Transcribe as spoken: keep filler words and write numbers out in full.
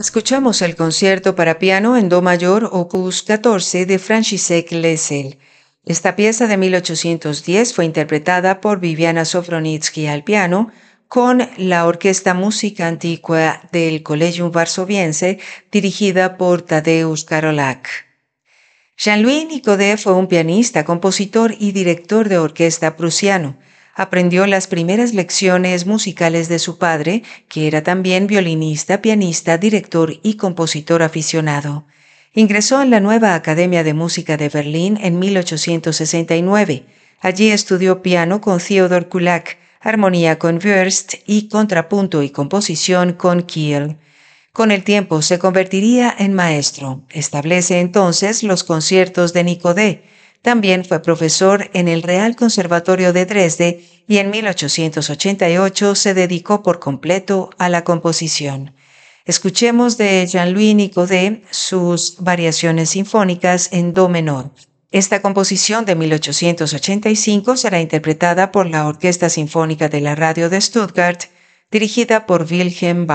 Escuchamos el concierto para piano en do mayor opus catorce de Franciszek Lesel. Esta pieza de mil ochocientos diez fue interpretada por Viviana Sofronitsky al piano con la Orquesta Música Antigua del Collegium Varsoviense dirigida por Tadeusz Karolak. Jean-Louis Nicodé fue un pianista, compositor y director de orquesta prusiano. Aprendió las primeras lecciones musicales de su padre, que era también violinista, pianista, director y compositor aficionado. Ingresó en la nueva Academia de Música de Berlín en mil ochocientos sesenta y nueve. Allí estudió piano con Theodor Kullak, armonía con Wurst y contrapunto y composición con Kiel. Con el tiempo se convertiría en maestro. Establece entonces los conciertos de Nicodé. También fue profesor en el Real Conservatorio de Dresde y en mil ochocientos ochenta y ocho se dedicó por completo a la composición. Escuchemos de Jean-Louis Nicodé sus variaciones sinfónicas en do menor. Esta composición de mil ochocientos ochenta y cinco será interpretada por la Orquesta Sinfónica de la Radio de Stuttgart, dirigida por Wilhelm